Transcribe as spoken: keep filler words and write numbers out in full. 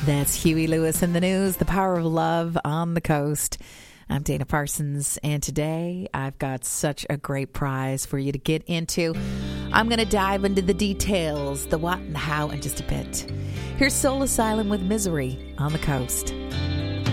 That's Huey Lewis in the news, The Power of Love on the Coast. I'm Dana Parsons, and today I've got such a great prize for you to get into. I'm going to dive into the details, the what and the how in just a bit. Here's Soul Asylum with Misery on the Coast.